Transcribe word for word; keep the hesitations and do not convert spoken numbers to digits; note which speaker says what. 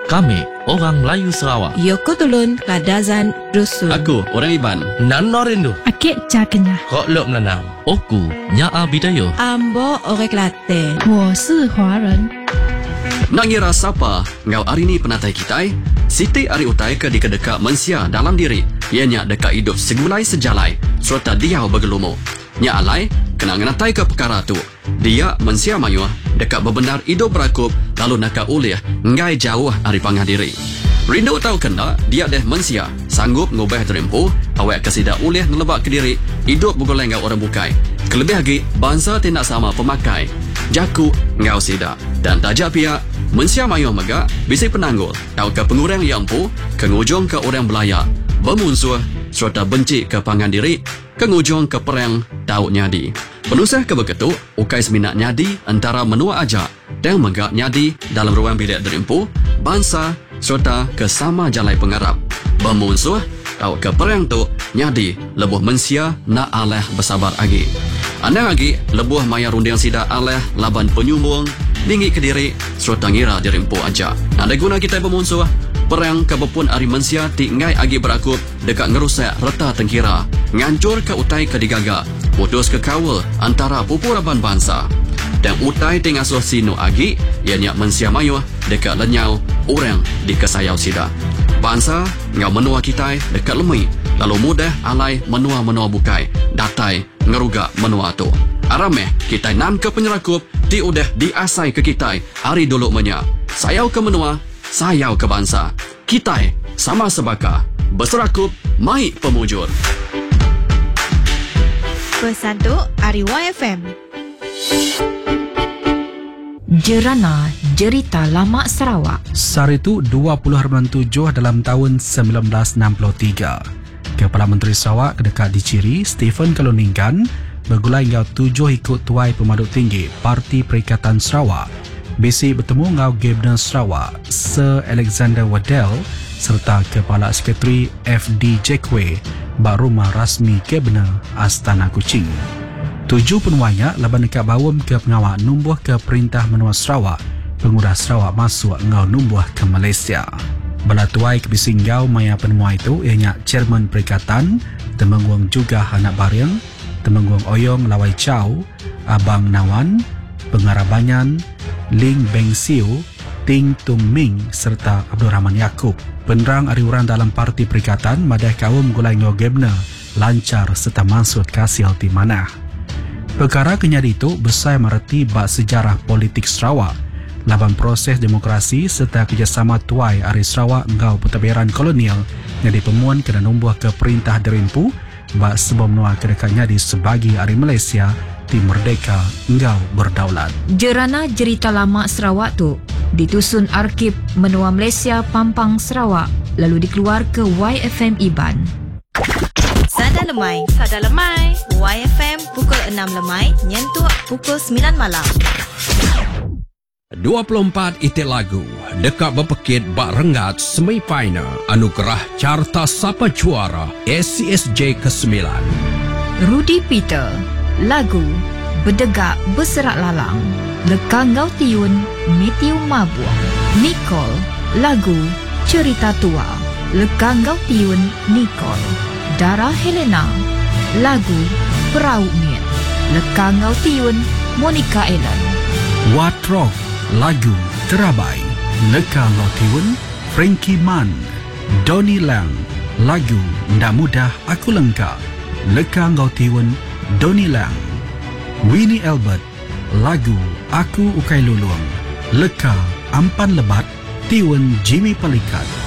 Speaker 1: Kami, orang Melayu Sarawak.
Speaker 2: Yoko Tulun, Kadazan, Dusun.
Speaker 3: Aku, orang Iban.
Speaker 1: Nan Rindu.
Speaker 4: Akik Cakenya.
Speaker 1: Kok Lok Melanau. Oku, Nyaa Bidayo.
Speaker 2: Ambo, Orang Kelantan.
Speaker 4: 我是华人。
Speaker 3: Nak ngira siapa ngau hari ni penatai kita? Siti ari utai ke dikadeka mensia dalam diri. Ianya dekat hidup segulai sejalai serta dia bergelumu. Nya alai kena ngenatai ke perkara tu. Dia mensia mayuah dekat bebenar hidup berakup lalu nak ulih ngai jauh dari pangah diri. Rindu tahu kena dia deh mensia sanggup ngubah terempu awak kesida ulih nelebak ke diri hidup bergoleng ngau orang bukai. Kelebih lagi bangsa tidak sama pemakai. Jaku ngau sida dan tajak pihak mensia mayuh mega bisi penanggul tahu ke pengurang yang pu kengujung ke orang belayak bermunsuh serta benci ke pangan diri kengujung ke perang tahu nyadi penusah ke begitu ukai seminat nyadi antara menua aja dan mega nyadi dalam ruang bilik derimpu bangsa serta ke sama jalai pengarap bermunsuh tahu ke perang tu nyadi lebuh mensia nak aleh bersabar lagi anda lagi lebuh maya runding sida aleh laban penyumbung tinggi ke diri serta ngira dirimpu aja. Ada guna kita bermunsuh perang kebepun ari mensia ti ngai agi berakup dekat ngerusak reta tengkira ngancur ke utai ke digaga putus ke kawal antara pupuraban bangsa dan utai tingasuh sino agi ianya mensia mayuh dekat lenyau orang di kesayau sida bangsa ngau menua kita dekat lemui lalu mudah alai menua-menua bukai datai ngeruga menua tu arameh kita nan ke penyerakup ti udah diasai ke kita hari dulu menya sayau ke menua sayau ke bangsa kita sama sebaka berserakup mai pemujur
Speaker 2: Pesan tu Ari Y F M.
Speaker 5: Jerana Jerita Lama Sarawak.
Speaker 6: Sehari itu dua puluh bulan tujuh dalam tahun sembilan belas enam puluh tiga. Kepala Menteri Sarawak kedekat diciri Stephen Kaluningkan bergulai ngau tujuh ikut tuai pemaduk tinggi Parti Perikatan Sarawak. Bisi bertemu ngau Gubernur Sarawak Sir Alexander Waddell serta Kepala Sekretari F D Jackway bak rumah rasmi Gubernur Astana Kuching. Tujuh penuanya laban dekat bawam ke pengawal numbuh ke Perintah Menua Sarawak pengurah Sarawak masuk ngau numbuh ke Malaysia. Bala tuai ke bisinggau maya penua itu ianya Chairman Perikatan Temenggung juga anak bareng Temenggung Oyong Lawai Chow, Abang Nawan, Pengarabanyan, Ling Beng Siu, Ting Tung Ming serta Abdul Rahman Yaakob. Penerang ariuran dalam Parti Perikatan madah kaum gulai ngogebna lancar serta mansut kasil di mana. Perkara kenyadi itu besar mereti bak sejarah politik Sarawak laban proses demokrasi serta kerjasama tuai Ari Sarawak ngau pentadbiran kolonial yang dipemuan kena numbuh ke Perintah Derimpu bak sebab menua kedekatnya di sebagi Ari Malaysia di merdeka ngau berdaulat.
Speaker 5: Jerana Jerita Lama Sarawak tu ditusun Arkib Menua Malaysia Pampang Sarawak lalu dikeluar ke Y F M Iban.
Speaker 2: Sada lemai, sada lemai. Y F M pukul enam lemai, nyentuh pukul sembilan malam.
Speaker 7: dua puluh empat itik lagu dekat berpekit bak rengat semifinal anugerah carta sapa juara S C S J ke sembilan.
Speaker 5: Rudy Peter lagu Berdegak Berserak Lalang Leka Ngau Tiun Metiu Mabuang. Nicole lagu Cerita Tua Leka Ngau Tiun Nicole. Dara Helena lagu Perahu Miet Leka Ngau Tiun Monica Ellen.
Speaker 6: Watrok lagu Terabai Leka Ngau Tiun Frankie Man. Donnie Lang lagu Ndak Mudah Aku Lengkap Leka Ngau Tiun Donnie Lang. Winnie Albert lagu Aku Ukai Luluang Leka Ampan Lebat Tiun Jimmy Pelikat.